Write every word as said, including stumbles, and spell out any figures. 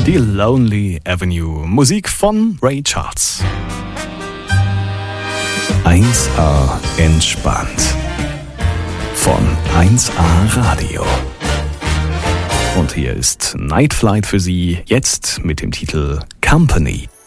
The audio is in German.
Die Lonely Avenue, Musik von Ray Charles. eins A entspannt. Von eins A Radio. Und hier ist Night Flight für Sie, jetzt mit dem Titel Company.